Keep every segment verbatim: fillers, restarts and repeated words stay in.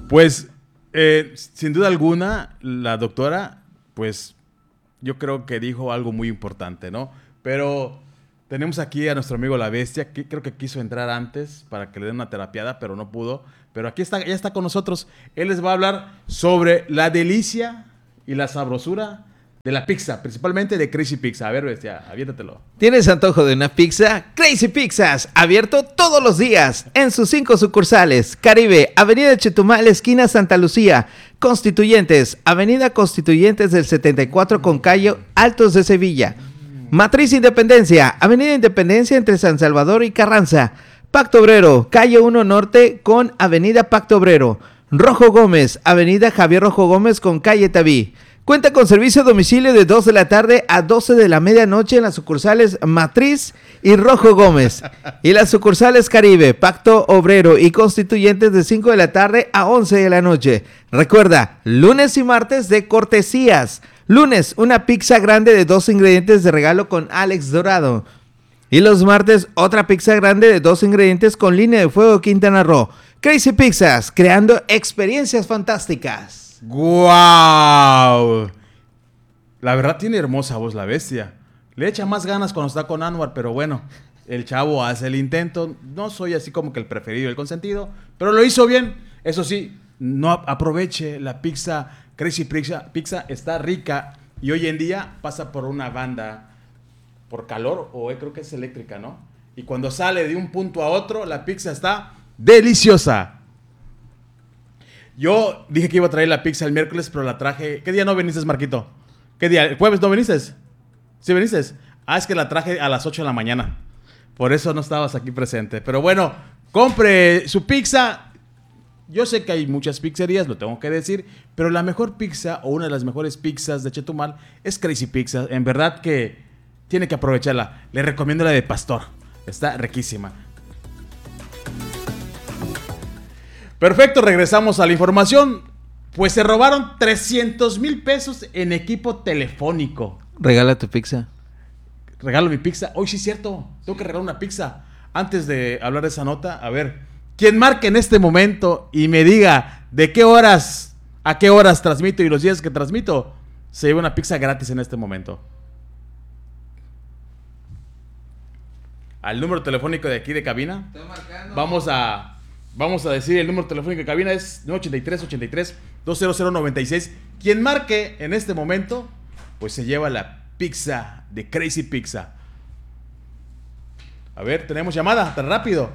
Pues, eh, sin duda alguna, la doctora, pues, yo creo que dijo algo muy importante, ¿no? Pero tenemos aquí a nuestro amigo La Bestia, que creo que quiso entrar antes para que le den una terapiada, pero no pudo. Pero aquí está, ya está con nosotros. Él les va a hablar sobre la delicia y la sabrosura de la pizza, principalmente de Crazy Pizza. A ver, Bestia, aviéntatelo. ¿Tienes antojo de una pizza? Crazy Pizzas, abierto todos los días en sus cinco sucursales. Caribe, Avenida Chetumal, esquina Santa Lucía. Constituyentes, Avenida Constituyentes del setenta y cuatro con calle Altos de Sevilla. Matriz Independencia, Avenida Independencia entre San Salvador y Carranza. Pacto Obrero, calle uno Norte con Avenida Pacto Obrero. Rojo Gómez, Avenida Javier Rojo Gómez con calle Tabí. Cuenta con servicio a domicilio de dos de la tarde a doce de la medianoche en las sucursales Matriz y Rojo Gómez. Y las sucursales Caribe, Pacto Obrero y Constituyentes de cinco de la tarde a once de la noche. Recuerda, lunes y martes de cortesías. Lunes, una pizza grande de dos ingredientes de regalo con Alex Dorado. Y los martes, otra pizza grande de dos ingredientes con Línea de Fuego Quintana Roo. Crazy Pizzas, creando experiencias fantásticas. ¡Guau! La verdad tiene hermosa voz La Bestia. Le echa más ganas cuando está con Anwar, pero bueno, el chavo hace el intento. No soy así como que el preferido, el consentido, pero lo hizo bien. Eso sí, no aproveche la pizza. Crazy Pizza, pizza está rica y hoy en día pasa por una banda por calor o creo que es eléctrica, ¿no? Y cuando sale de un punto a otro, la pizza está deliciosa. Yo dije que iba a traer la pizza el miércoles, pero la traje... ¿Qué día no viniste, Marquito? ¿Qué día? ¿El jueves no viniste? ¿Sí viniste? Ah, es que la traje a las ocho de la mañana. Por eso no estabas aquí presente. Pero bueno, compre su pizza. Yo sé que hay muchas pizzerías, lo tengo que decir, pero la mejor pizza o una de las mejores pizzas de Chetumal es Crazy Pizza. En verdad que tiene que aprovecharla. Le recomiendo la de pastor. Está riquísima. Perfecto, regresamos a la información. Pues se robaron trescientos mil pesos en equipo telefónico. Regala tu pizza. Regalo mi pizza. Hoy sí es cierto, tengo que regalar una pizza. Antes de hablar de esa nota, a ver, quien marque en este momento y me diga de qué horas, a qué horas transmito y los días que transmito, se lleva una pizza gratis en este momento. Al número telefónico de aquí de cabina. Vamos a... Vamos a decir el número telefónico de cabina es nueve ocho tres, ochenta y tres, dos cero cero nueve seis. Quien marque en este momento, pues se lleva la pizza de Crazy Pizza. A ver, tenemos llamada, tan rápido.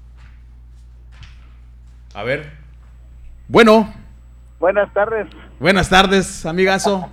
A ver. Bueno. Buenas tardes. Buenas tardes, amigazo.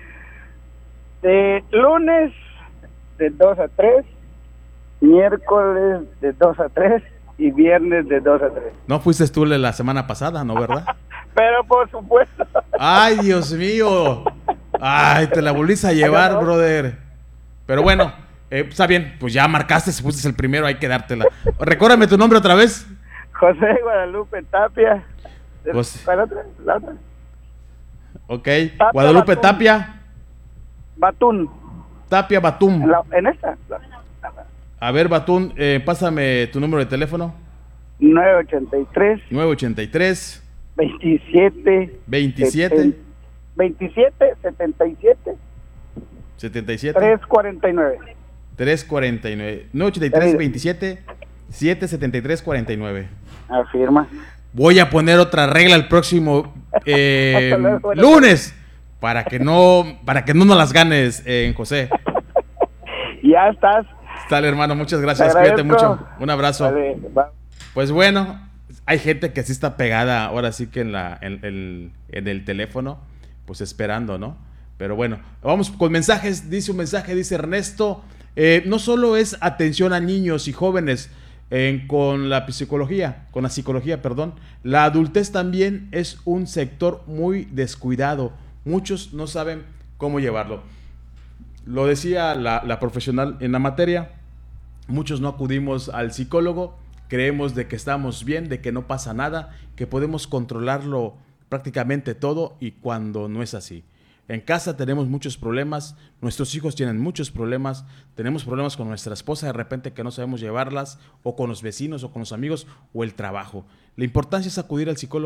De lunes de dos a tres, miércoles de dos a tres y viernes de dos a tres. No fuiste tú la semana pasada, ¿no, verdad? Pero por supuesto. Ay, Dios mío. Ay, te la volviste a llevar, no, brother. Pero bueno, eh, está bien, pues ya marcaste, si fuiste el primero, hay que dártela. Recuérdame tu nombre otra vez. José Guadalupe Tapia. José. ¿Cuál otra? La otra. Ok, Tapia Guadalupe Batum. Tapia. Batún. Tapia Batum. En, la, en esta. La, A ver, Batún, eh, pásame tu número de teléfono. nueve ochenta y tres. nueve ochenta y tres. veintisiete. veintisiete. veintisiete, setenta y siete. setenta y siete. trescientos cuarenta y nueve. trescientos cuarenta y nueve. nueve ochenta y tres, veintisiete, setecientos setenta y tres, cuarenta y nueve. Afirma. Voy a poner otra regla el próximo eh, lunes para que no para que no nos las ganes, eh, José. Ya estás. Dale, hermano, muchas gracias, cuídate mucho. Un abrazo. Vale, pues bueno, hay gente que sí está pegada ahora sí que en, la, en, en, en el teléfono, pues esperando, ¿no? Pero bueno, vamos con mensajes. Dice un mensaje, dice Ernesto, eh, no solo es atención a niños y jóvenes eh, con la psicología, con la psicología, perdón, la adultez también es un sector muy descuidado. Muchos no saben cómo llevarlo. Lo decía la, la profesional en la materia, muchos no acudimos al psicólogo, creemos de que estamos bien, de que no pasa nada, que podemos controlarlo prácticamente todo y cuando no es así. En casa tenemos muchos problemas, nuestros hijos tienen muchos problemas, tenemos problemas con nuestra esposa de repente que no sabemos llevarlas, o con los vecinos, o con los amigos, o el trabajo. La importancia es acudir al psicólogo.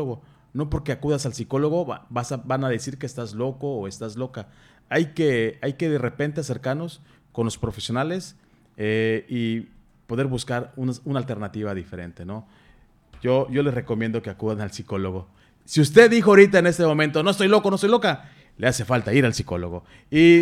no porque acudas al psicólogo vas a, van a decir que estás loco o estás loca. Hay que, hay que de repente acercarnos con los profesionales eh, y poder buscar una, una alternativa diferente, ¿no? Yo, yo les recomiendo que acudan al psicólogo. Si usted dijo ahorita en este momento, no estoy loco, no estoy loca, le hace falta ir al psicólogo. Y